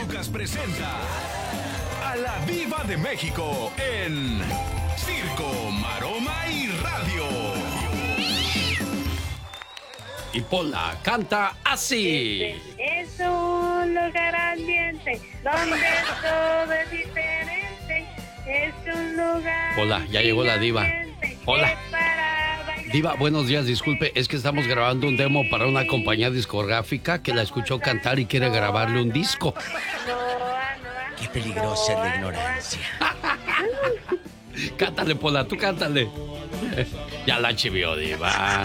Lucas presenta a la Diva de México en Circo, Maroma y Radio. Y Pola canta así. Es un lugar ambiente donde todo es diferente. Es un lugar. Hola, ya llegó la diva. Hola. Diva, buenos días, disculpe, es que estamos grabando un demo para una compañía discográfica que la escuchó cantar y quiere grabarle un disco. Qué peligrosa es la ignorancia. Cántale, Pola, tú cántale. Ya la chivió, Diva.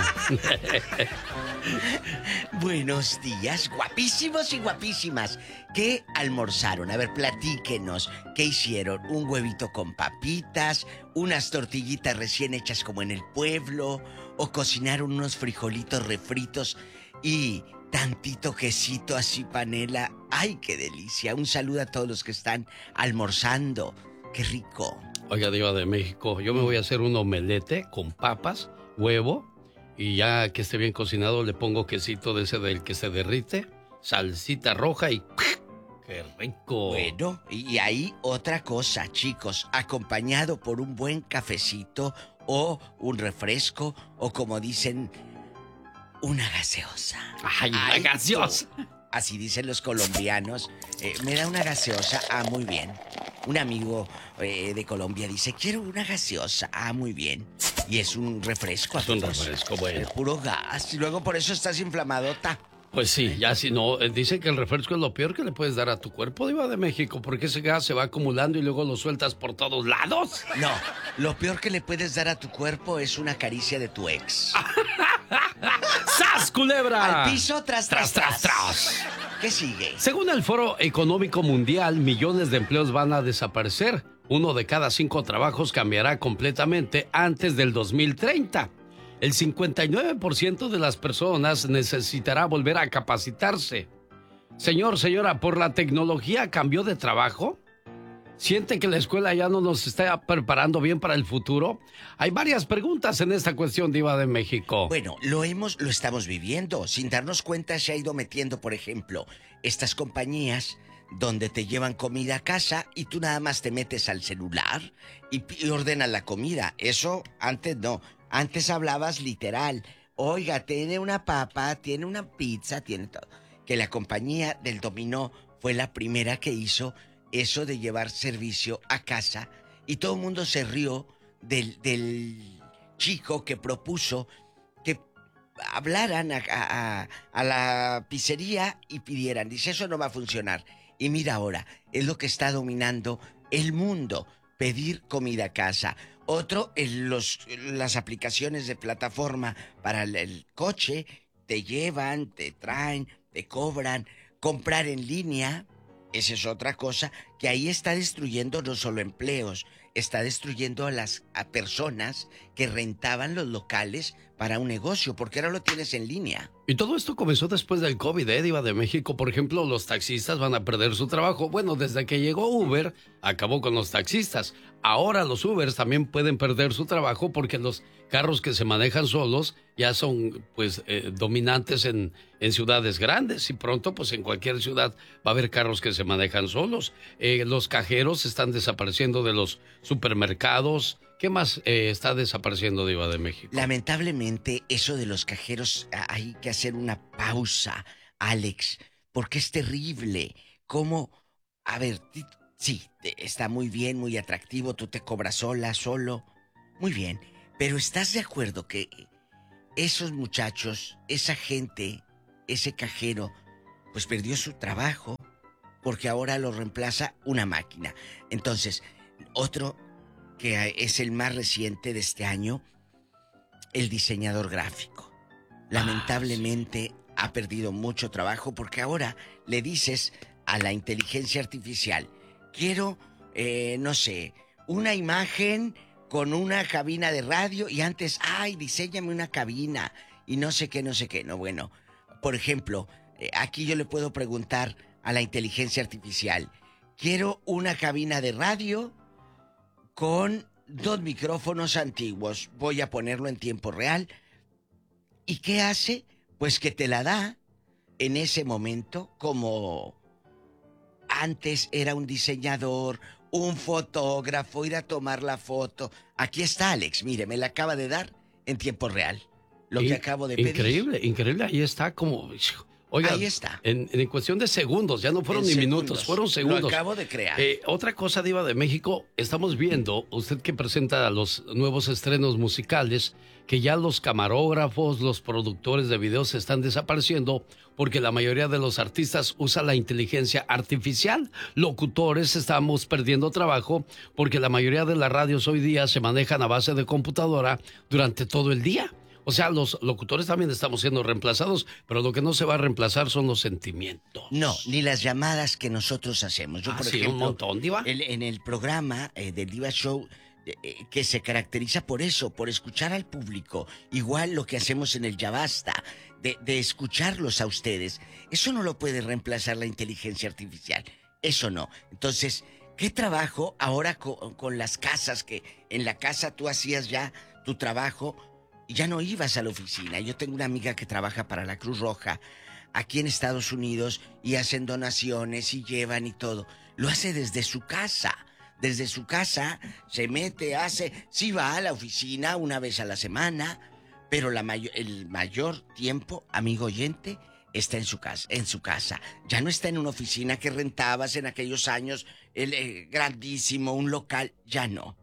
Buenos días, guapísimos y guapísimas. ¿Qué almorzaron? A ver, platíquenos. ¿Qué hicieron? ¿Un huevito con papitas? ¿Unas tortillitas recién hechas como en el pueblo? ¿O cocinaron unos frijolitos refritos y tantito quesito así panela? ¡Ay, qué delicia! Un saludo a todos los que están almorzando. ¡Qué rico! Oiga, Diva de México, yo me voy a hacer un omelete con papas, huevo, y ya que esté bien cocinado le pongo quesito de ese del que se derrite, salsita roja y ¡qué rico! Bueno, y ahí otra cosa, chicos, acompañado por un buen cafecito o un refresco o como dicen, una gaseosa. ¡Ay, una gaseosa! Así dicen los colombianos. Me da una gaseosa. Ah, muy bien. Un amigo de Colombia dice, quiero una gaseosa. Ah, muy bien. Y es un refresco. Es un refresco, bueno. Puro gas. Y luego por eso estás inflamadota. Pues sí, ya si no, dicen que el refresco es lo peor que le puedes dar a tu cuerpo, Diva de México, porque ese gas se va acumulando y luego lo sueltas por todos lados. No, lo peor que le puedes dar a tu cuerpo es una caricia de tu ex. ¡Sas, culebra! Al piso, tras. ¿Qué sigue? Según el Foro Económico Mundial, millones de empleos van a desaparecer. 1 de cada 5 trabajos cambiará completamente antes del 2030. El 59% de las personas necesitará volver a capacitarse. Señor, señora, ¿por la tecnología cambió de trabajo? ¿Siente que la escuela ya no nos está preparando bien para el futuro? Hay varias preguntas en esta cuestión, Diva de México. Bueno, lo estamos viviendo. Sin darnos cuenta se ha ido metiendo, por ejemplo, estas compañías donde te llevan comida a casa y tú nada más te metes al celular y ordenas la comida. Eso antes no. Antes hablabas literal. Oiga, tiene una papa, tiene una pizza, tiene todo. Que la compañía del dominó fue la primera que hizo eso de llevar servicio a casa y todo el mundo se rió del chico que propuso que hablaran a la pizzería y pidieran. Dice, eso no va a funcionar. Y mira ahora, es lo que está dominando el mundo, pedir comida a casa. Otro, las aplicaciones de plataforma para el coche, te llevan, te traen, te cobran, comprar en línea. Esa es otra cosa que ahí está destruyendo no solo empleos, está destruyendo a personas que rentaban los locales para un negocio, porque ahora lo tienes en línea. Y todo esto comenzó después del COVID, Diva de México. Por ejemplo, los taxistas van a perder su trabajo. Bueno, desde que llegó Uber, acabó con los taxistas. Ahora los Ubers también pueden perder su trabajo porque los carros que se manejan solos ya son, pues, dominantes en ciudades grandes. Y pronto, pues, en cualquier ciudad va a haber carros que se manejan solos. Los cajeros están desapareciendo de los supermercados. ¿Qué más está desapareciendo, Diva de México? Lamentablemente, eso de los cajeros, hay que hacer una pausa, Alex, porque es terrible. ¿Cómo? A ver, sí, está muy bien, muy atractivo, tú te cobras solo, muy bien. Pero ¿estás de acuerdo que esos muchachos, esa gente, ese cajero, pues perdió su trabajo porque ahora lo reemplaza una máquina? Entonces, otro que es el más reciente de este año, el diseñador gráfico. Lamentablemente ha perdido mucho trabajo porque ahora le dices a la inteligencia artificial, quiero, no sé, una imagen con una cabina de radio y antes, diséñame una cabina y no sé qué. No, bueno, por ejemplo, aquí yo le puedo preguntar a la inteligencia artificial, quiero una cabina de radio con 2 micrófonos antiguos. Voy a ponerlo en tiempo real. ¿Y qué hace? Pues que te la da en ese momento como antes era un diseñador, un fotógrafo, ir a tomar la foto. Aquí está Alex, mire, me la acaba de dar en tiempo real. Lo que acabo de pedir. Increíble, increíble. Ahí está como... Oiga, ahí está. En cuestión de segundos, ya no fueron ni minutos, fueron segundos. Lo acabo de crear. Otra cosa, Diva de México, estamos viendo, usted que presenta los nuevos estrenos musicales, que ya los camarógrafos, los productores de videos están desapareciendo porque la mayoría de los artistas usa la inteligencia artificial. Locutores estamos perdiendo trabajo porque la mayoría de las radios hoy día se manejan a base de computadora durante todo el día. O sea, los locutores también estamos siendo reemplazados, pero lo que no se va a reemplazar son los sentimientos. No, ni las llamadas que nosotros hacemos. Yo, por ejemplo, un montón, Diva. En el programa del Diva Show, que se caracteriza por eso, por escuchar al público. Igual lo que hacemos en el Ya Basta, de escucharlos a ustedes. Eso no lo puede reemplazar la inteligencia artificial. Eso no. Entonces, ¿qué trabajo ahora con las casas? Que en la casa tú hacías ya tu trabajo y ya no ibas a la oficina. Yo tengo una amiga que trabaja para la Cruz Roja aquí en Estados Unidos y hacen donaciones y llevan y todo. Lo hace desde su casa. Desde su casa se mete, sí va a la oficina una vez a la semana, pero el mayor tiempo, amigo oyente, está en su casa. Ya no está en una oficina que rentabas en aquellos años, grandísimo, un local, ya no.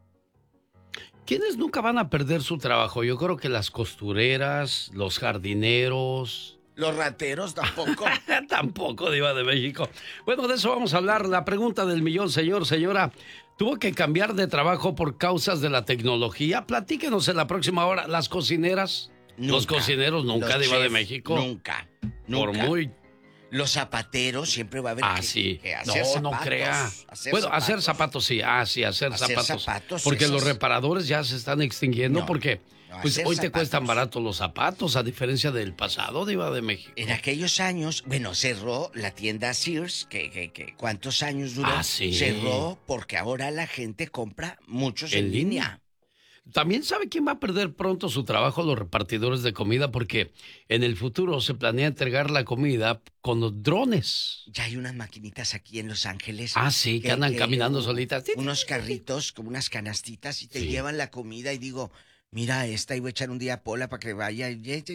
¿Quiénes nunca van a perder su trabajo? Yo creo que las costureras, los jardineros... ¿Los rateros tampoco? Tampoco, Diva de México. Bueno, de eso vamos a hablar. La pregunta del millón, señora. ¿Tuvo que cambiar de trabajo por causas de la tecnología? Platíquenos en la próxima hora. ¿Las cocineras? Nunca. ¿Los cocineros nunca, Diva de México? Nunca. Por muy... Los zapateros siempre va a haber que hacer zapatos. No crea. Hacer zapatos sí. Hacer zapatos. Porque los reparadores ya se están extinguiendo porque pues hoy te cuestan barato los zapatos, a diferencia del pasado, Diva de México. En aquellos años, cerró la tienda Sears, que ¿cuántos años duró? Sí. Cerró porque ahora la gente compra muchos en línea. También sabe quién va a perder pronto su trabajo, los repartidores de comida, porque en el futuro se planea entregar la comida con los drones. Ya hay unas maquinitas aquí en Los Ángeles. Sí, que andan caminando solitas. Unos carritos como unas canastitas y te llevan la comida y digo, mira esta, y voy a echar un día a Pola para que vaya.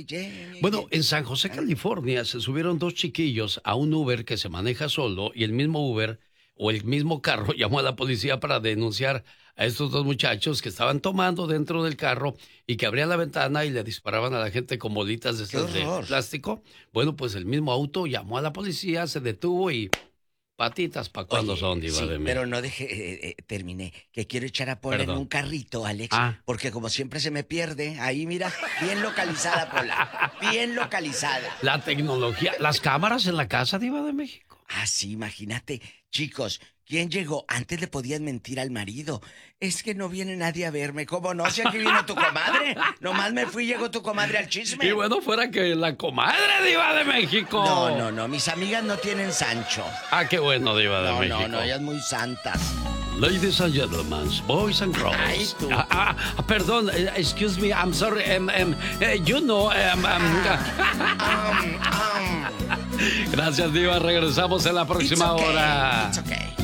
Bueno, en San José, California, se subieron 2 chiquillos a un Uber que se maneja solo y el mismo Uber o el mismo carro llamó a la policía para denunciar a estos 2 muchachos que estaban tomando dentro del carro y que abrían la ventana y le disparaban a la gente con bolitas de plástico. Bueno, pues el mismo auto llamó a la policía, se detuvo y patitas para cuando son, Diva de México. Pero no terminé, que quiero echar a Pola en un carrito, Alex, porque como siempre se me pierde, ahí mira, bien localizada Pola, bien localizada. La tecnología, las cámaras en la casa, Diva de México. Sí, imagínate, chicos, ¿quién llegó? Antes le podían mentir al marido. Es que no viene nadie a verme. ¿Cómo no? Si aquí vino tu comadre. Nomás me fui y llegó tu comadre al chisme. Y bueno, fuera que la comadre, Diva de México. No. Mis amigas no tienen Sancho. Qué bueno, Diva de México. No, ellas muy santas. Ladies and gentlemen, boys and girls. Ay, tú. Perdón, excuse me, I'm sorry. Gracias, Diva. Regresamos en la próxima hora. It's okay.